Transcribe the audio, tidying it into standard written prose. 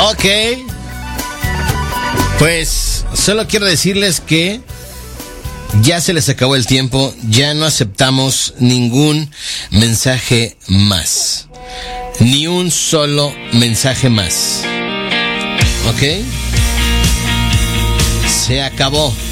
Ok. Pues solo quiero decirles que ya se les acabó el tiempo, ya no aceptamos ningún mensaje más. Ni un solo mensaje más. ¿Ok? Se acabó.